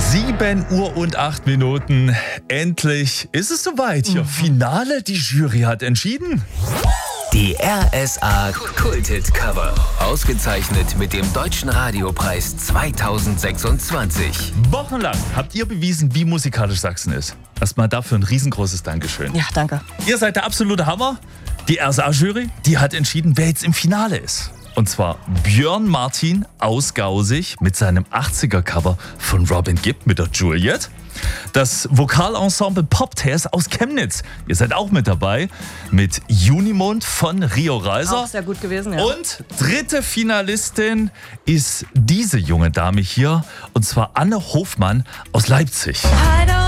7 Uhr und 8 Minuten. Endlich ist es soweit hier. Finale, die Jury hat entschieden. Die RSA Kulthit Cover. Ausgezeichnet mit dem Deutschen Radiopreis 2026. Wochenlang habt ihr bewiesen, wie musikalisch Sachsen ist. Erstmal dafür ein riesengroßes Dankeschön. Ja, danke. Ihr seid der absolute Hammer. Die RSA-Jury, die hat entschieden, wer jetzt im Finale ist. Und zwar Björn Martin aus Gausig mit seinem 80er-Cover von Robin Gibb mit der Juliet. Das Vokalensemble Poptest aus Chemnitz. Ihr seid auch mit dabei mit Junimond von Rio Reiser. Auch sehr gut gewesen, ja. Und dritte Finalistin ist diese junge Dame hier. Und zwar Anne Hofmann aus Leipzig. I don't